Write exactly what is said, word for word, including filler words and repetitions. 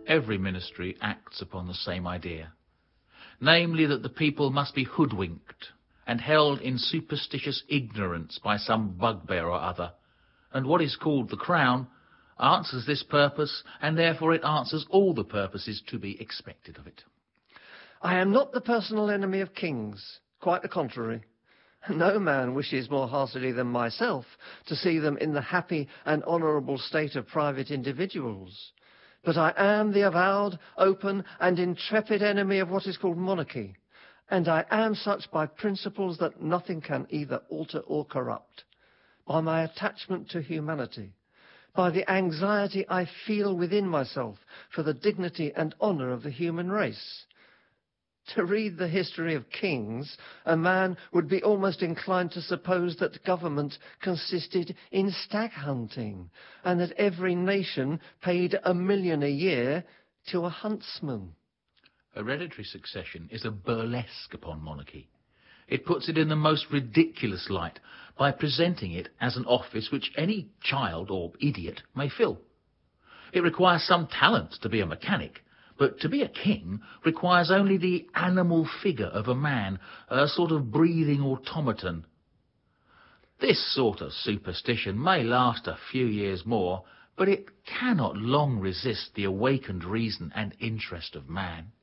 Every ministry acts upon the same idea, namely that the people must be hoodwinked and held in superstitious ignorance by some bugbear or other, and what is called the crown answers this purpose, and therefore it answers all the purposes to be expected of it. I am not the personal enemy of kings, quite the contrary. No man wishes more heartily than myself to see them in the happy and honourable state of private individuals. But I am the avowed, open and intrepid enemy of what is called monarchy, and I am such by principles that nothing can either alter or corrupt, by my attachment to humanity, by the anxiety I feel within myself for the dignity and honour of the human race. To read the history of kings, a man would be almost inclined to suppose that government consisted in stag hunting, and that every nation paid a million a year to a huntsman. Hereditary succession is a burlesque upon monarchy. It puts it in the most ridiculous light by presenting it as an office which any child or idiot may fill. It requires some talent to be a mechanic, but to be a king requires only the animal figure of a man, a sort of breathing automaton. This sort of superstition may last a few years more, but it cannot long resist the awakened reason and interest of man.